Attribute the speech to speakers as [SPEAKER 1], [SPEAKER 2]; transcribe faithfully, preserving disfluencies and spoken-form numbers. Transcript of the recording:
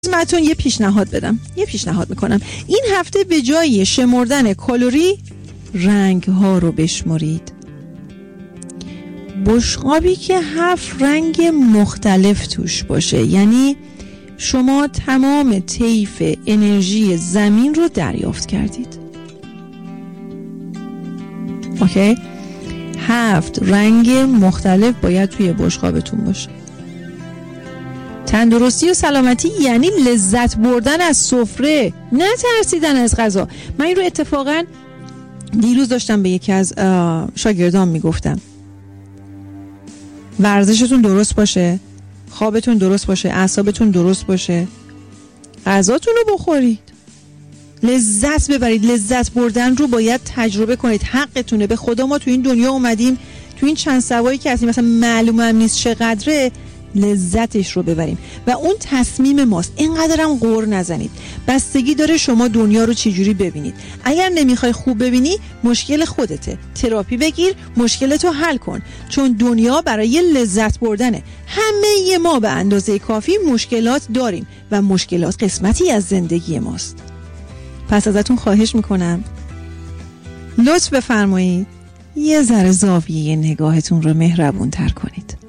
[SPEAKER 1] خدمتتون یه پیشنهاد بدم. یه پیشنهاد میکنم این هفته به جای شمردن کالری رنگ ها رو بشمرید. بشقابی که هفت رنگ مختلف توش باشه، یعنی شما تمام طیف انرژی زمین رو دریافت کردید. اوکی؟ هفت رنگ مختلف باید توی بشقابتون باشه. تندرستی و سلامتی یعنی لذت بردن از سفره، نه ترسیدن از غذا. من این رو اتفاقا دیروز داشتم به یکی از شاگردان میگفتم ورزشتون درست باشه، خوابتون درست باشه، اعصابتون درست باشه، غذاتون رو بخورید، لذت ببرید. لذت بردن رو باید تجربه کنید، حقتونه. به خدا ما تو این دنیا اومدیم، تو این چند سوایی که هستیم مثلا معلومه هم نیست چقدره، لذتش رو ببریم و اون تصمیم ماست. اینقدرم غر نزنید. بستگی داره شما دنیا رو چجوری ببینید. اگر نمیخوای خوب ببینی مشکل خودته، تراپی بگیر، مشکلتو حل کن، چون دنیا برای لذت بردنه. همه ما به اندازه کافی مشکلات داریم و مشکلات قسمتی از زندگی ماست. پس ازتون خواهش میکنم لطف بفرمایید یه ذره زاویه نگاهتون رو مهربون تر کنید.